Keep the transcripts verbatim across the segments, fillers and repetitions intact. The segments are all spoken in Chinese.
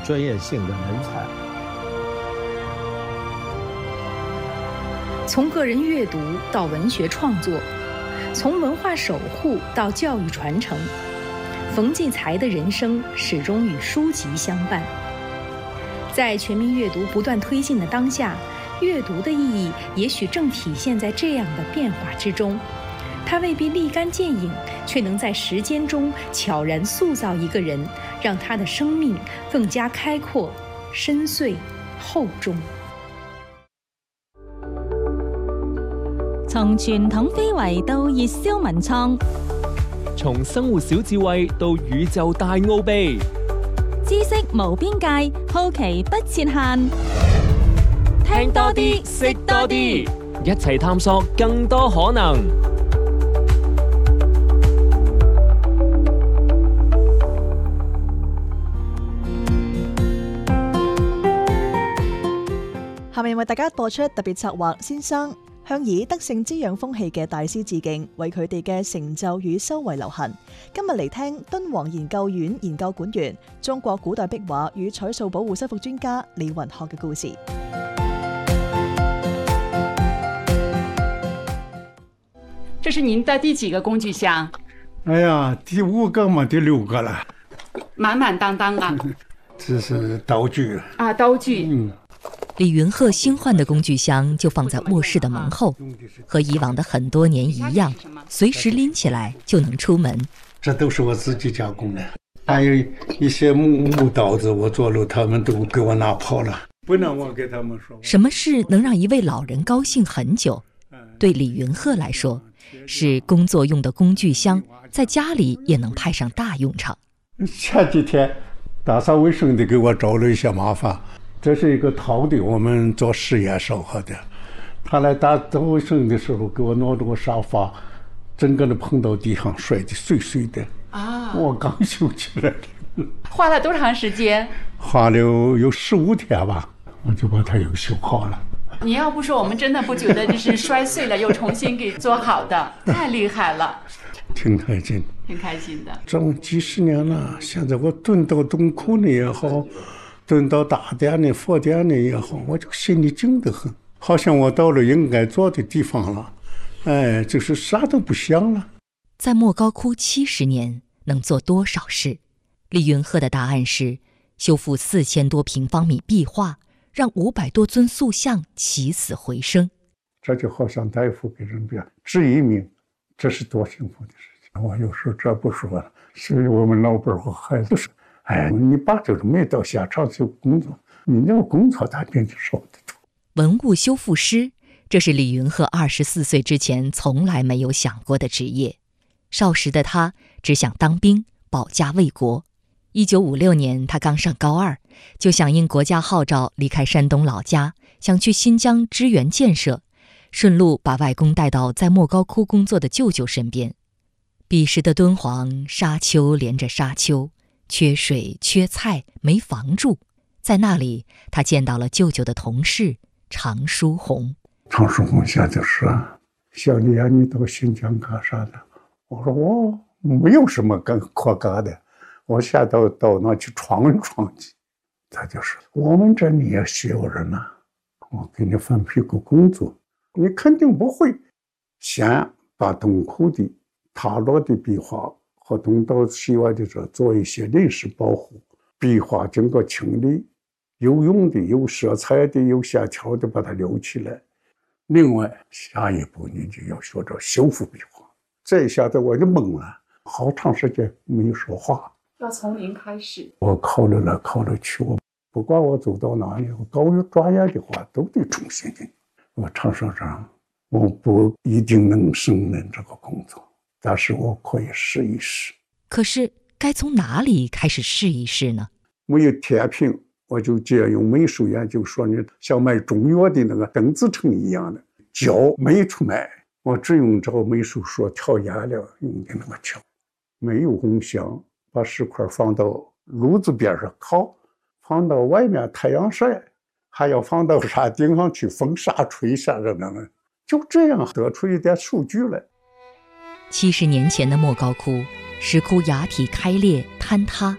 专业性的人才。 从个人阅读到文学创作，从文化守护到教育传承，冯骥才的人生始终与书籍相伴。在全民阅读不断推进的当下，阅读的意义也许正体现在这样的变化之中。它未必立竿见影，却能在时间中悄然塑造一个人，让他的生命更加开阔、深邃、厚重。 從傳統非遺到熱銷文創， 從生活小智慧到宇宙大奧秘， 知識無邊界，好奇不設限。 聽多啲，識多啲，一齊探索更多可能。 下面為大家播出特別策劃先生向以德性滋養風氣嘅大師致敬，為佢哋嘅成就與修為留痕。今日嚟聽敦煌研究院研究館員、中國古代壁畫與彩塑保護修復專家李雲學嘅故事。 這是您的第幾個工具箱？ 哎呀，第五個嘛，第六個了， 滿滿當當啊！ 這是道具啊，刀具。 嗯。 李雲鶴新換的工具箱就放在臥室的門後，和以往的很多年一樣，隨時拎起來就能出門。 這都是我自己加工的，還有一些木木刀子，我做了，他們都給我拿跑了，不能我給他們說。 什麼事能讓一位老人高興很久？對李雲鶴來說，是工作用的工具箱，在家裡也能派上大用場。 前幾天打掃衛生的給我找了一些麻煩。這是一個陶的，我們做實驗燒烤的。他來打掃衛生的時候，給我挪着個沙發，整個的碰到地上，摔得碎碎的。啊！我剛修起來的。 花了多長時間？ 花了有十五天吧，我就把它又修好了。 你要不說，我們真的不覺得這是摔碎了又重新給做好的，太厲害了。 挺開心， 挺開心的。 這麼幾十年了，現在我蹲到洞窟呢也好，蹲到大殿的佛殿的也好，我就心裡靜得很，好像我到了應該做的地方了，哎，就是啥都不想了。 在莫高窟七十年能做多少事？李雲鶴的答案是修復四千多平方米壁畫，讓五百多尊塑像起死回生。 這就好像大夫給人別治一命，這是多幸福的事情。我有時這不說了，所以我們老輩和孩子說，哎，你爸就是沒到現場去工作，你那個工作他比你少得多。 文物修復師，這是李雲鶴二十四歲之前從來沒有想過的職業。少時的他只想當兵，保家衛國。一九五六年，他剛上高二，就響應國家號召離開山東老家，想去新疆支援建設，順路把外公帶到在莫高窟工作的舅舅身邊。彼時的敦煌，沙丘連着沙丘，缺水缺菜，沒房住。在那裡，他見到了舅舅的同事常書鴻。 常書鴻現在說，小李啊，你到新疆幹啥的？我說我沒有什麼幹可幹的，我現在到到那去闖一闖去。他就說，我們這裡也需要人啊，我給你分配個工作，你肯定不會。先把洞窟的塌落的壁畫和東到西外的這做一些臨時保護，壁畫經過清理，有用的、有色彩的、有線條的，把它留起來。另外，下一步你就要學着修復壁畫。這一下子我就懵了，好長時間沒有說話。 要從零開始。 我考慮來考慮去，我不管我走到哪裡，我搞有專業的話，都得重新的。我常說這我不一定能勝任這個工作，但是我可以試一試。 可是該從哪裡開始試一試呢？ 沒有天平，我就借用美術研究說，你像賣中藥的那個鄧子成一樣的膠沒出賣，我只用這個美術說調顏料用的那個調，沒有烘香，把石塊放到爐子邊上烤，放到外面太陽曬，還要放到山頂上去風沙吹下着那個，就這樣得出一點數據來。 七十年前的莫高窟，石窟崖體開裂坍塌，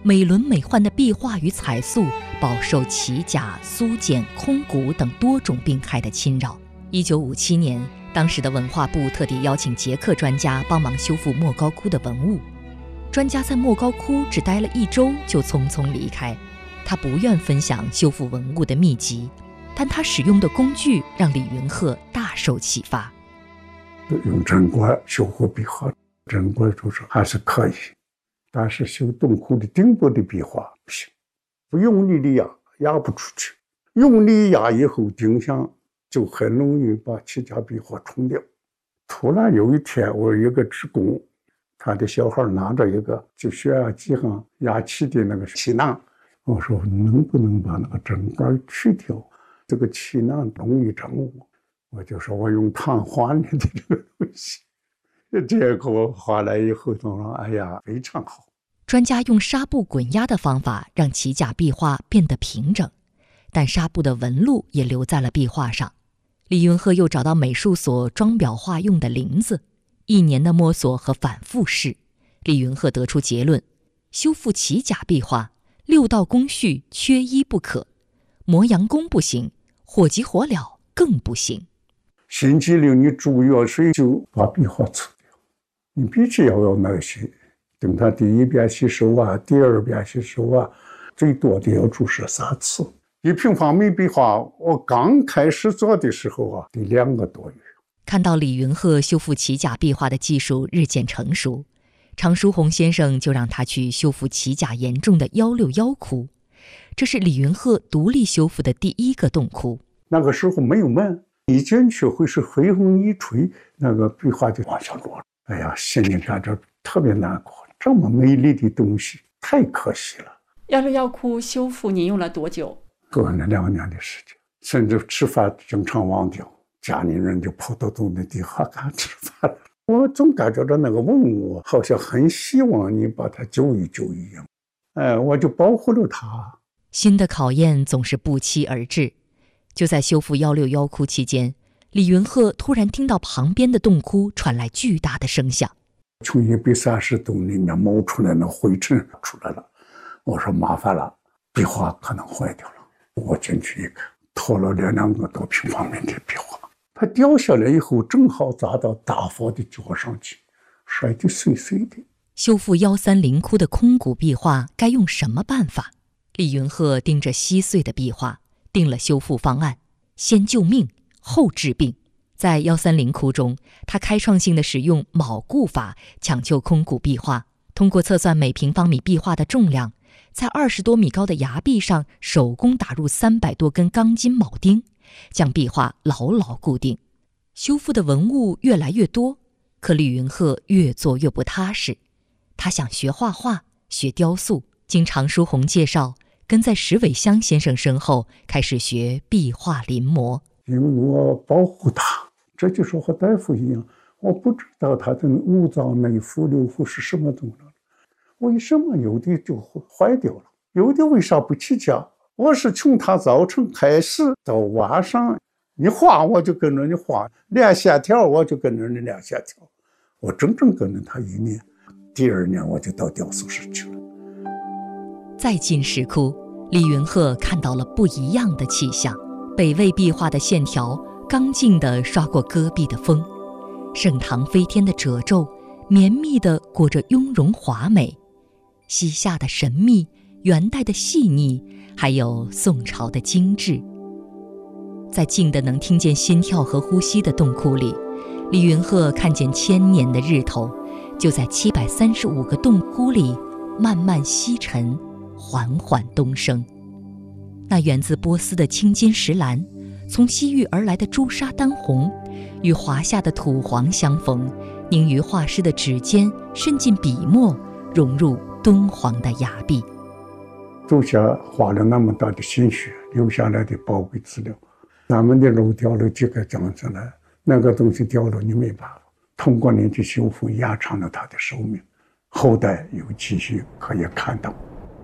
美轮美奂的壁画与彩塑饱受奇甲、苏碱、空谷等多种病害的侵扰。一九五七年，当时的文化部特地邀请捷克专家帮忙修复莫高窟的文物。专家在莫高窟只待了一周就匆匆离开，他不愿分享修复文物的秘籍，但他使用的工具让李云鹤大受启发。 用针管修复壁画，针管就是还是可以，但是修洞窟的顶部的壁画不行，不用力的压压不出去，用力压以后钉上就很容易把起甲壁画冲掉。突然有一天，我有一个职工，他的小孩拿着一个就血压计上压气的那个气囊，我说能不能把那个针管去掉，这个气囊容易掌握。我就说我用碳换的这个东西，结果画来以后都说哎呀非常好。 专家用纱布滚压的方法让起甲壁画变得平整，但纱布的纹路也留在了壁画上。李云鹤又找到美术所装裱画用的林子，一年的摸索和反复试，李云鹤得出结论：修复起甲壁画，六道工序缺一不可，磨洋工不行，火急火燎更不行。 心急了，你煮药水就把壁画除掉，你必须要有耐心。等他第一遍吸收啊，第二遍吸收啊，最多的要注射三次。一平方米壁画，我刚开始做的时候啊，得两个多月。 看到李云鹤修复起甲壁画的技术日渐成熟，常书鸿先生就让他去修复起甲严重的幺六幺窟，这是李云鹤独立修复的第一个洞窟。 那个时候没有门，一进去会是飞风一吹，那个壁画就往下落了。哎呀，心里感觉特别难过，这么美丽的东西太可惜了。 幺六幺窟修复您用了多久？ 过了两年的时间，甚至吃饭经常忘掉，家里人就跑到洞的地下干吃饭了。我总感觉到那个文物好像很希望你把它救一救一样，哎，我就保护了它。 新的考验总是不期而至。就在修复幺六幺窟期间，李云鹤突然听到旁边的洞窟传来巨大的声响， 从一百三十洞里面冒出来那灰尘出来了。我说麻烦了，壁画可能坏掉了。我进去一看，拖了两两个多平方米的壁画，它掉下来以后正好砸到大佛的脚上去，摔得碎碎的。 修复幺三零窟的空谷壁画该用什么办法？李云鹤盯着稀碎的壁画，定了修复方案：先救命，后治病。在幺三零窟中，他开创性的使用铆固法抢救空谷壁画，通过测算每平方米壁画的重量，在二十多米高的崖壁上手工打入三百多根钢筋铆钉，将壁画牢牢固定。修复的文物越来越多，可李云鹤越做越不踏实。他想学画画，学雕塑，经常书鸿介绍，跟在石伟香先生身后开始学壁画临摹。 因为我保护它，这就是和大夫一样，我不知道它的五脏内腑六腑是什么东西，为什么有的就坏掉了，有的为啥不起价？我是从它早晨开始到晚上，你画我就跟着你画，练线条我就跟着你练线条，我整整跟着他一年。第二年我就到雕塑室去了。 再进石窟，李云鹤看到了不一样的气象。北魏壁画的线条刚劲地刷过戈壁的风，盛唐飞天的褶皱绵密地裹着雍容华美，西夏的神秘，元代的细腻，还有宋朝的精致。在静得能听见心跳和呼吸的洞窟里，李云鹤看见千年的日头就在七百三十五个洞窟里慢慢西沉，缓缓东升。那源自波斯的青金石蓝，从西域而来的朱砂丹红，与华夏的土黄相逢，凝于画师的指尖，渗进笔墨，融入敦煌的崖壁。 祖先花了那么大的心血留下来的宝贵资料，咱们的肉掉了几个讲出来，那个东西掉了你没办法，通过你去修复延长了它的寿命，后代有继续可以看到。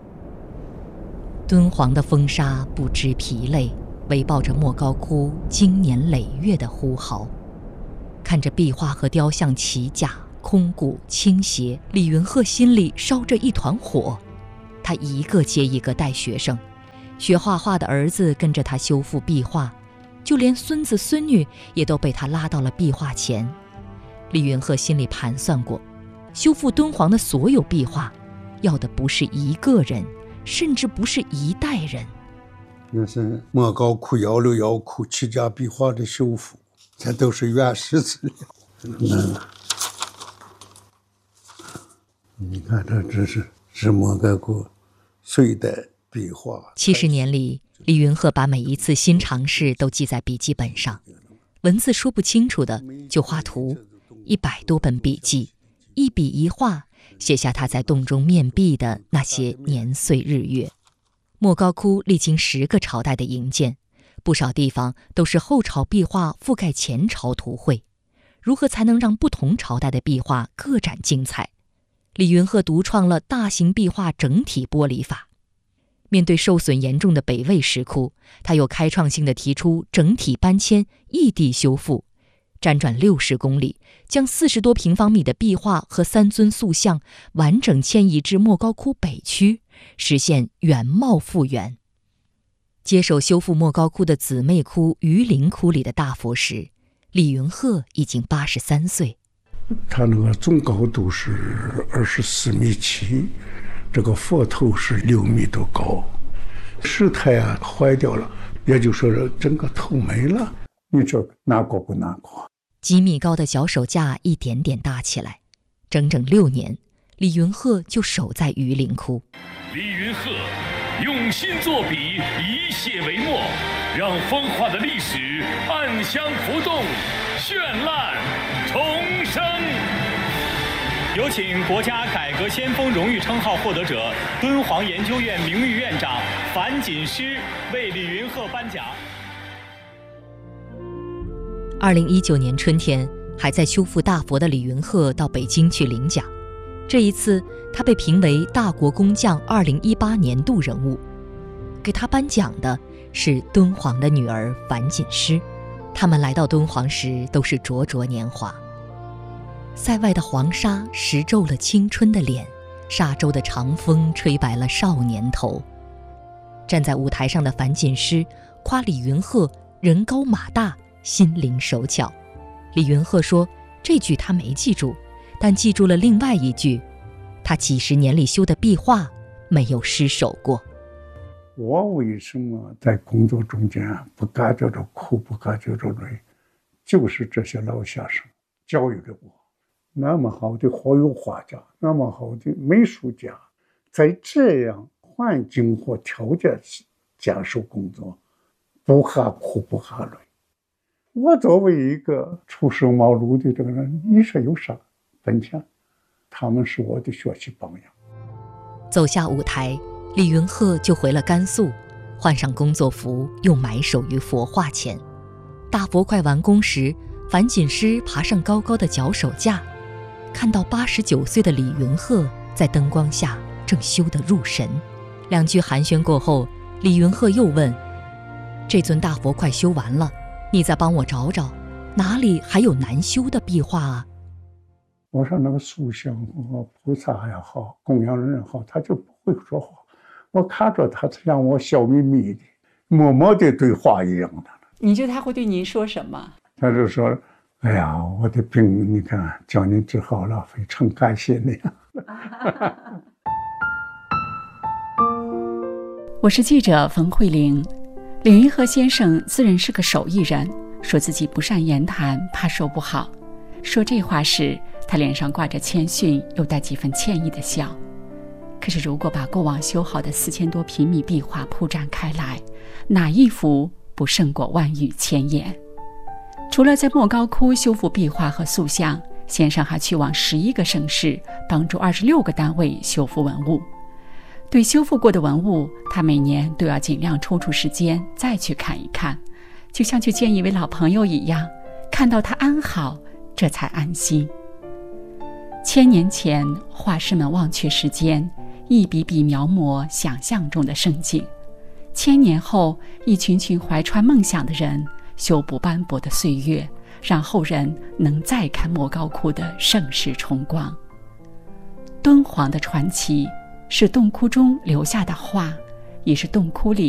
敦煌的风沙不知疲累，围抱着莫高窟经年累月的呼号。看着壁画和雕像起甲、空谷倾斜，李云鹤心里烧着一团火。 他一个接一个带学生，学画画的儿子跟着他修复壁画，就连孙子孙女也都被他拉到了壁画前。李云鹤心里盘算过，修复敦煌的所有壁画，要的不是一个人，甚至不是一代人。 那是莫高窟、幺六幺窟七家壁画的修复，这都是原始资料。嗯，你看这这是是莫高窟隋代壁画。 七十年里，李云鹤把每一次新尝试都记在笔记本上，文字说不清楚的就画图，一百多本笔记，一笔一画，写下他在洞中面壁的那些年岁日月。莫高窟历经十个朝代的营建，不少地方都是后朝壁画覆盖前朝图绘。如何才能让不同朝代的壁画各展精彩？李云鹤独创了大型壁画整体剥离法。面对受损严重的北魏石窟，他又开创性地提出整体搬迁、异地修复，辗转六十公里，将四十多平方米的壁画和三尊塑像完整迁移至莫高窟北区，实现原貌复原。接手修复莫高窟的姊妹窟榆林窟里的大佛时，李云鹤已经八十三岁。 它那个总高度是二十四米七，这个佛头是六米多高。石台啊坏掉了，也就说整个头没了。你说难过不难过？ 几米高的脚手架一点点搭起来，整整六年，李云鹤就守在榆林窟。 李云鹤用心作笔，以写为墨，让风化的历史暗香浮动，绚烂重生。 有请国家改革先锋荣誉称号获得者、敦煌研究院名誉院长樊锦诗为李云鹤颁奖。 二零一九年春天，还在修复大佛的李云鹤到北京去领奖。这一次，他被评为大国工匠二零一八年度人物。给他颁奖的是敦煌的女儿樊锦诗。他们来到敦煌时都是灼灼年华。塞外的黄沙蚀皱了青春的脸，沙洲的长风吹白了少年头。站在舞台上的樊锦诗夸李云鹤人高马大，心灵手巧。李云鹤说，这句他没记住，但记住了另外一句，他几十年里修的壁画没有失手过。 我为什么在工作中间不感觉着苦，不感觉着累，就是这些老先生教育了我。那么好的活油画家，那么好的美术家，在这样环境或条件下受工作，不怕苦不怕累。我作为一个初生茅庐的这个人，你说有啥本钱？他们是我的学习榜样。 走下舞台，李云鹤就回了甘肃，换上工作服，又埋首于佛画前。大佛快完工时，樊锦诗爬上高高的脚手架，看到八十九岁的李云鹤在灯光下正修得入神。两句寒暄过后，李云鹤又问：这尊大佛快修完了，你再帮我找找，哪里还有难修的壁画啊？ 我说那个塑像和菩萨也好，供养人也好，他就不会说话。我看着他像我笑眯眯的，默默的对话一样的。 你觉得他会对您说什么？ 他就说：哎呀，我的病你看叫你治好了，非常感谢你。 我是记者冯慧玲。李云鹤先生自认是个手艺人，说自己不善言谈，怕说不好。说这话时，他脸上挂着谦逊又带几分歉意的笑。可是如果把过往修好的四千多平米壁画铺展开来，哪一幅不胜过万语千言？除了在莫高窟修复壁画和塑像，先生还去往十一个省市，帮助二十六个单位修复文物。对修复过的文物，他每年都要尽量抽出时间再去看一看，就像去见一位老朋友一样，看到他安好，这才安心。千年前，画师们忘却时间，一笔笔描摹想象中的盛景；千年后，一群群怀揣梦想的人修补斑驳的岁月，让后人能再看莫高窟的盛世重光。敦煌的传奇是洞窟中留下的画，也是洞窟里